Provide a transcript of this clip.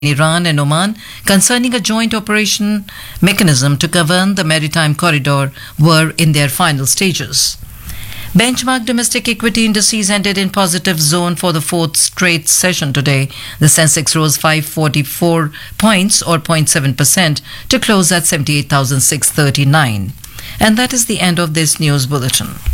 Iran and Oman concerning a joint operation mechanism to govern the maritime corridor were in their final stages. Benchmark domestic equity indices ended in positive zone for the fourth straight session today. The Sensex rose 544 points or 0.7% to close at 78,639. And that is the end of this news bulletin.